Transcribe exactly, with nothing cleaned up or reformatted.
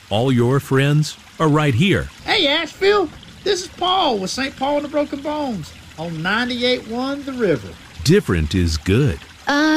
all your friends are right here. Hey, Asheville, this is Paul with Saint Paul and the Broken Bones on ninety-eight point one The River. Different is good. Uh,